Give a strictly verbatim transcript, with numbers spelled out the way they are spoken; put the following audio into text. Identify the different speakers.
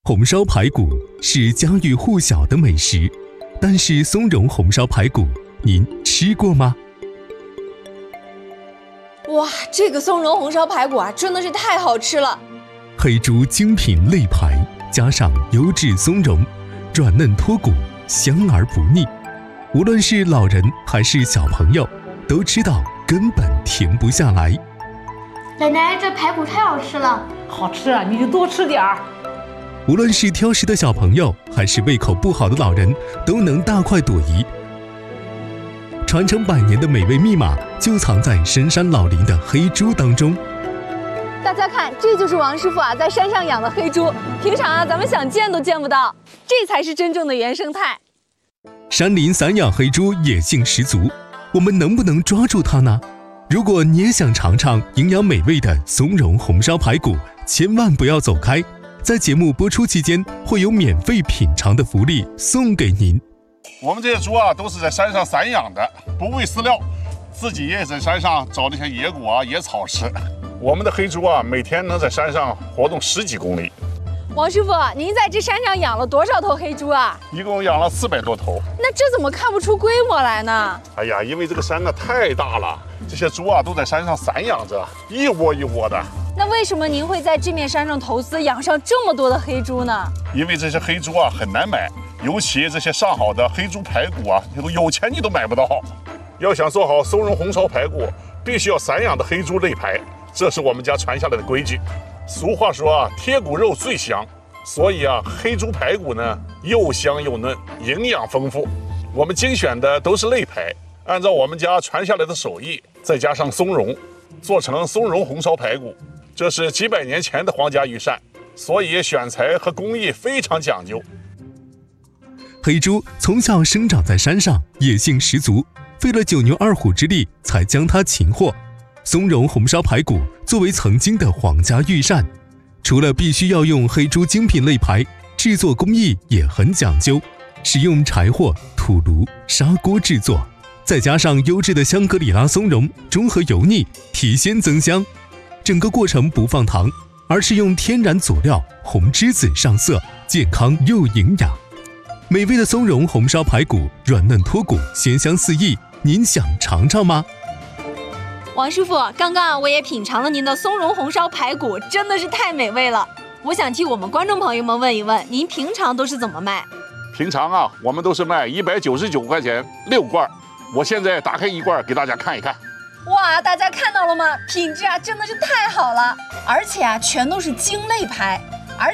Speaker 1: 红烧排骨是家喻户晓的美食，但是松茸红烧排骨您吃过吗？
Speaker 2: 哇，这个松茸红烧排骨啊，真的是太好吃了！
Speaker 1: 黑猪精品肋排加上优质松茸，软嫩脱骨，香而不腻。无论是老人还是小朋友，都知道根本停不下来。
Speaker 3: 奶奶，这排骨太好吃了。
Speaker 4: 好吃啊，你就多吃点儿。
Speaker 1: 无论是挑食的小朋友，还是胃口不好的老人，都能大快朵颐。传承百年的美味密码就藏在深山老林的黑猪当中。
Speaker 2: 大家看，这就是王师傅啊在山上养的黑猪，平常啊咱们想见都见不到，这才是真正的原生态。
Speaker 1: 山林散养黑猪野性十足，我们能不能抓住它呢？如果你也想尝尝营养美味的松茸红烧排骨，千万不要走开，在节目播出期间会有免费品尝的福利送给您。
Speaker 5: 我们这些猪啊，都是在山上散养的，不喂饲料，自己也在山上找那些野果啊、野草吃。我们的黑猪啊，每天能在山上活动十几公里。
Speaker 2: 王师傅，您在这山上养了多少头黑猪啊？
Speaker 5: 一共养了四百多头。
Speaker 2: 那这怎么看不出规模来呢？
Speaker 5: 哎呀，因为这个山呢太大了，这些猪啊都在山上散养着，一窝一窝的。
Speaker 2: 那为什么您会在这面山上投资养上这么多的黑猪呢？
Speaker 5: 因为这些黑猪啊很难买。尤其这些上好的黑猪排骨啊，你都有钱你都买不到。要想做好松茸红烧排骨，必须要散养的黑猪肋排，这是我们家传下来的规矩。俗话说啊，贴骨肉最香，所以啊，黑猪排骨呢又香又嫩，营养丰富。我们精选的都是肋排，按照我们家传下来的手艺，再加上松茸，做成松茸红烧排骨。这是几百年前的皇家御膳，所以选材和工艺非常讲究。
Speaker 1: 黑猪从小生长在山上，野性十足，费了九牛二虎之力才将它擒获。松茸红烧排骨作为曾经的皇家御膳，除了必须要用黑猪精品肋排，制作工艺也很讲究，使用柴火、土炉、砂锅制作，再加上优质的香格里拉松茸，中和油腻，提鲜增香。整个过程不放糖，而是用天然佐料红栀子上色，健康又营养。美味的松茸红烧排骨，软嫩脱骨，鲜香四溢，您想尝尝吗？
Speaker 2: 王师傅，刚刚我也品尝了您的松茸红烧排骨，真的是太美味了。我想替我们观众朋友们问一问，您平常都是怎么卖？
Speaker 5: 平常啊，我们都是卖一百九十九块钱六罐，我现在打开一罐给大家看一看。
Speaker 2: 哇，大家看到了吗？品质啊真的是太好了，而且啊全都是精肋排，